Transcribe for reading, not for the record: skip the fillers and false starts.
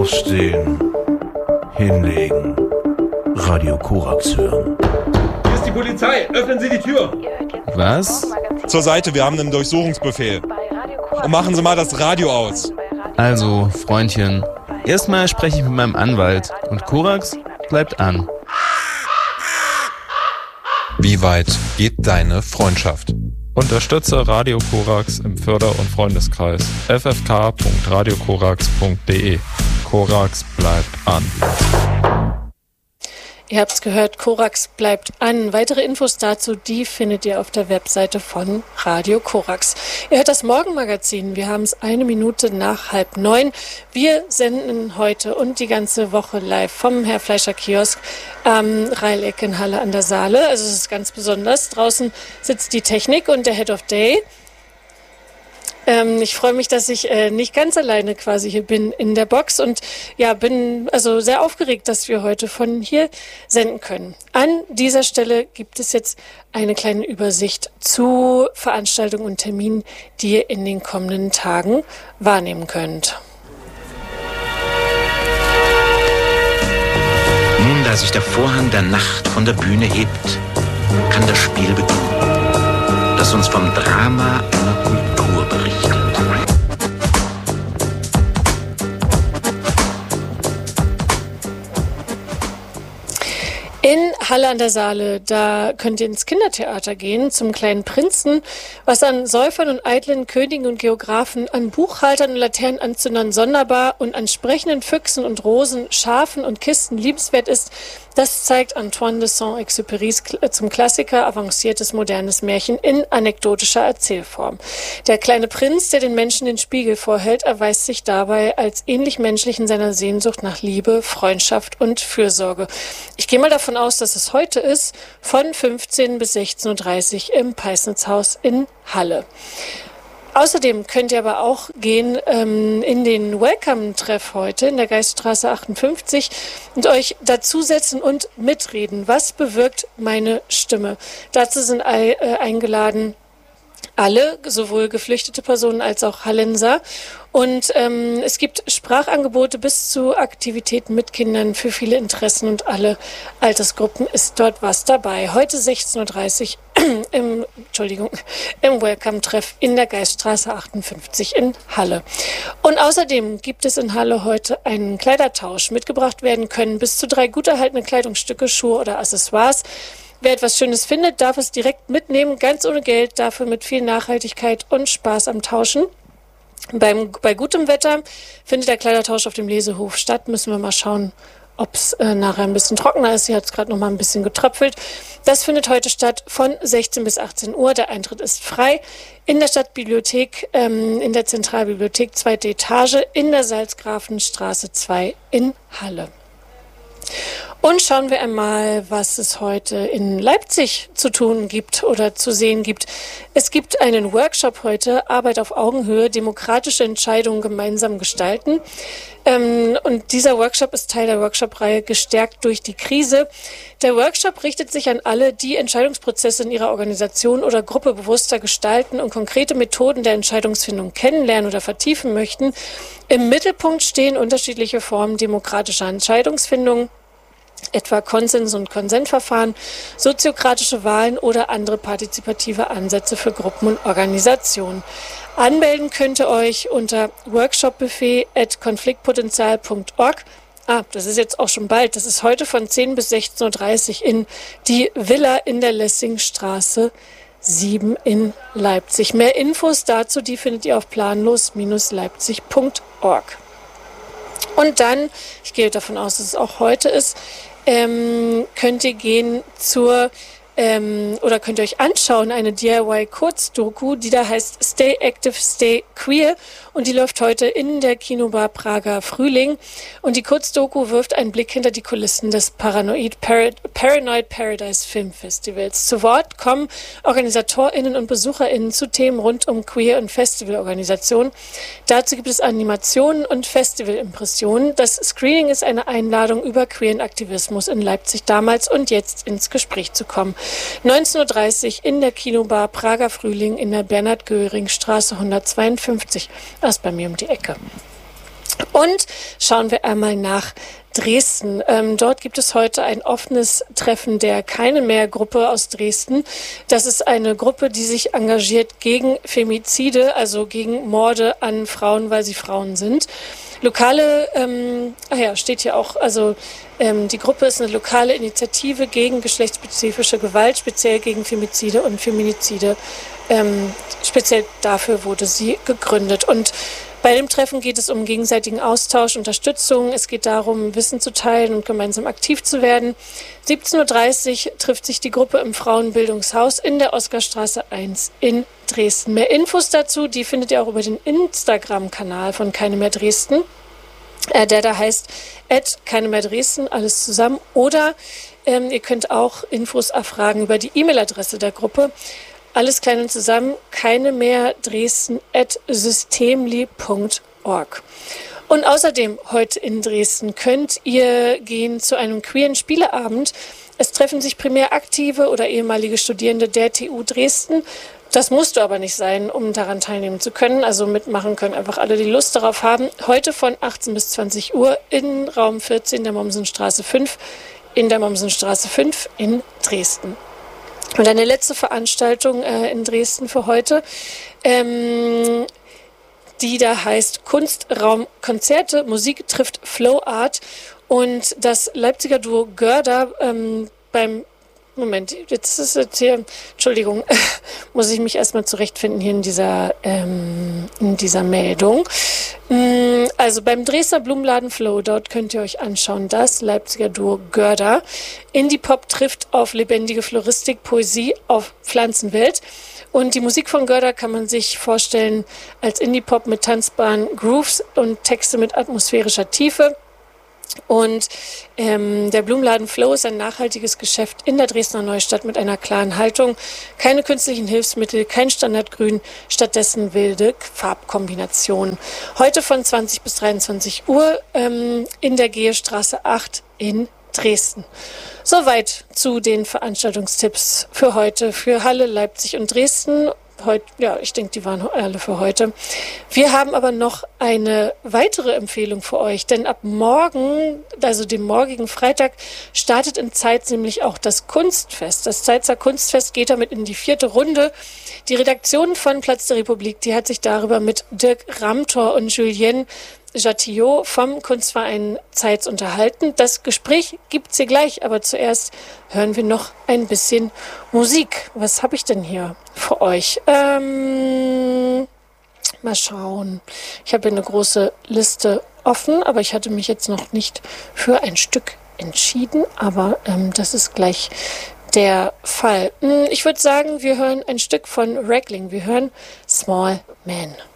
Aufstehen. Hinlegen. Radio Korax hören. Hier ist die Polizei. Öffnen Sie die Tür. Was? Zur Seite, wir haben einen Durchsuchungsbefehl. Und machen Sie mal das Radio aus. Also, Freundchen, erstmal spreche ich mit meinem Anwalt und Korax bleibt an. Wie weit geht deine Freundschaft? Unterstütze Radio Korax im Förder- und Freundeskreis. ffk.radiokorax.de. Korax bleibt an. Ihr habt's gehört, Korax bleibt an. Weitere Infos dazu, die findet ihr auf der Webseite von Radio Korax. Ihr hört das Morgenmagazin. Wir haben es 1 Minute nach 8:30. Wir senden heute und die ganze Woche live vom Herr Fleischer Kiosk am Rheileck in Halle an der Saale. Also es ist ganz besonders. Draußen sitzt die Technik und der Head of Day. Ich freue mich, dass ich nicht ganz alleine quasi hier bin in der Box und ja, bin also sehr aufgeregt, dass wir heute von hier senden können. An dieser Stelle gibt es jetzt eine kleine Übersicht zu Veranstaltungen und Terminen, die ihr in den kommenden Tagen wahrnehmen könnt. Nun, da sich der Vorhang der Nacht von der Bühne hebt, kann das Spiel beginnen, das uns vom Drama einer Kultur berichtet. In Halle an der Saale, da könnt ihr ins Kindertheater gehen, zum kleinen Prinzen, was an Säufern und eitlen Königen und Geografen, an Buchhaltern und Laternenanzündern sonderbar und an sprechenden Füchsen und Rosen, Schafen und Kisten liebenswert ist. Das zeigt Antoine de Saint-Exupérys zum Klassiker avanciertes modernes Märchen in anekdotischer Erzählform. Der kleine Prinz, der den Menschen den Spiegel vorhält, erweist sich dabei als ähnlich menschlich in seiner Sehnsucht nach Liebe, Freundschaft und Fürsorge. Ich gehe mal davon aus, dass es heute ist, von 15 bis 16.30 Uhr im Peisnitzhaus in Halle. Außerdem könnt ihr aber auch gehen in den Welcome-Treff heute in der Geiststraße 58 und euch dazusetzen und mitreden. Was bewirkt meine Stimme? Dazu sind eingeladen alle, sowohl geflüchtete Personen als auch Hallenser. Und es gibt Sprachangebote bis zu Aktivitäten mit Kindern für viele Interessen und alle Altersgruppen ist dort was dabei. Heute 16.30 Uhr im Welcome-Treff in der Geiststraße 58 in Halle. Und außerdem gibt es in Halle heute einen Kleidertausch. Mitgebracht werden können bis zu 3 gut erhaltene Kleidungsstücke, Schuhe oder Accessoires. Wer etwas Schönes findet, darf es direkt mitnehmen, ganz ohne Geld, dafür mit viel Nachhaltigkeit und Spaß am Tauschen. Bei gutem Wetter findet der Kleidertausch auf dem Lesehof statt. Müssen wir mal schauen, ob es nachher ein bisschen trockener ist. Hier hat es gerade noch mal ein bisschen getröpfelt. Das findet heute statt von 16 bis 18 Uhr. Der Eintritt ist frei in der Stadtbibliothek, in der Zentralbibliothek, 2. Etage, in der Salzgrafenstraße 2 in Halle. Und schauen wir einmal, was es heute in Leipzig zu tun gibt oder zu sehen gibt. Es gibt einen Workshop heute, Arbeit auf Augenhöhe, demokratische Entscheidungen gemeinsam gestalten. Und dieser Workshop ist Teil der Workshop-Reihe Gestärkt durch die Krise. Der Workshop richtet sich an alle, die Entscheidungsprozesse in ihrer Organisation oder Gruppe bewusster gestalten und konkrete Methoden der Entscheidungsfindung kennenlernen oder vertiefen möchten. Im Mittelpunkt stehen unterschiedliche Formen demokratischer Entscheidungsfindung, etwa Konsens- und Konsentverfahren, soziokratische Wahlen oder andere partizipative Ansätze für Gruppen und Organisationen. Anmelden könnt ihr euch unter workshopbuffet@konfliktpotenzial.org. Das ist jetzt auch schon bald. Das ist heute von 10 bis 16.30 Uhr in die Villa in der Lessingstraße 7 in Leipzig. Mehr Infos dazu, die findet ihr auf planlos-leipzig.org. Und dann, ich gehe davon aus, dass es auch heute ist, könnt ihr gehen oder könnt ihr euch anschauen, eine DIY-Kurzdoku, die da heißt Stay Active, Stay Queer und die läuft heute in der Kinobar Prager Frühling und die Kurzdoku wirft einen Blick hinter die Kulissen des Paranoid Paradise Film Festivals. Zu Wort kommen OrganisatorInnen und BesucherInnen zu Themen rund um Queer- und Festivalorganisation. Dazu gibt es Animationen und Festivalimpressionen. Das Screening ist eine Einladung, über queeren Aktivismus in Leipzig damals und jetzt ins Gespräch zu kommen. 19.30 Uhr in der Kinobar Prager Frühling in der Bernhard-Göring-Straße 152. Das ist bei mir um die Ecke. Und schauen wir einmal nach Dresden. Dort gibt es heute ein offenes Treffen der Keine-Mehr-Gruppe aus Dresden. Das ist eine Gruppe, die sich engagiert gegen Femizide, also gegen Morde an Frauen, weil sie Frauen sind. Lokale, steht hier auch, also die Gruppe ist eine lokale Initiative gegen geschlechtsspezifische Gewalt, speziell gegen Femizide und Feminizide. Speziell dafür wurde sie gegründet. Und bei dem Treffen geht es um gegenseitigen Austausch, Unterstützung. Es geht darum, Wissen zu teilen und gemeinsam aktiv zu werden. 17:30 Uhr trifft sich die Gruppe im Frauenbildungshaus in der Oskarstraße 1 in Dresden. Mehr Infos dazu, die findet ihr auch über den Instagram-Kanal von Keine mehr Dresden. Der da heißt @KeineMehrDresden, alles zusammen. Oder ihr könnt auch Infos erfragen über die E-Mail-Adresse der Gruppe. Alles klein und zusammen, keinemehrdresden@systemli.org. Und außerdem heute in Dresden könnt ihr gehen zu einem queeren Spieleabend. Es treffen sich primär aktive oder ehemalige Studierende der TU Dresden. Das musst du aber nicht sein, um daran teilnehmen zu können. Also mitmachen können einfach alle, die Lust darauf haben. Heute von 18 bis 20 Uhr in Raum 14 der Mommsenstraße 5, in der Mommsenstraße 5 in Dresden. Und eine letzte Veranstaltung in Dresden für heute, die da heißt Kunstraumkonzerte, Musik trifft Flow Art, und das Leipziger Duo Görder jetzt ist es hier, Entschuldigung, muss ich mich erstmal zurechtfinden hier in dieser Meldung. Also beim Dresdner Blumenladen Flow, dort könnt ihr euch anschauen, das Leipziger Duo Görder. Indie-Pop trifft auf lebendige Floristik, Poesie, auf Pflanzenwelt. Und die Musik von Görder kann man sich vorstellen als Indie-Pop mit tanzbaren Grooves und Texte mit atmosphärischer Tiefe. Und der Blumenladen Flow ist ein nachhaltiges Geschäft in der Dresdner Neustadt mit einer klaren Haltung. Keine künstlichen Hilfsmittel, kein Standardgrün, stattdessen wilde Farbkombinationen. Heute von 20 bis 23 Uhr in der Gehestraße 8 in Dresden. Soweit zu den Veranstaltungstipps für heute, für Halle, Leipzig und Dresden. Ich denke, die waren alle für heute. Wir haben aber noch eine weitere Empfehlung für euch, denn ab morgen, also dem morgigen Freitag, startet in Zeitz nämlich auch das Kunstfest. Das Zeitzer Kunstfest geht damit in die 4. Runde. Die Redaktion von Platz der Republik, die hat sich darüber mit Dirk Ramtor und Julien Jatillot vom Kunstverein Zeitz unterhalten. Das Gespräch gibt's hier gleich, aber zuerst hören wir noch ein bisschen Musik. Was habe ich denn hier für euch? Mal schauen. Ich habe hier eine große Liste offen, aber ich hatte mich jetzt noch nicht für ein Stück entschieden, aber das ist gleich der Fall. Ich würde sagen, wir hören ein Stück von Rackling. Wir hören Small Man.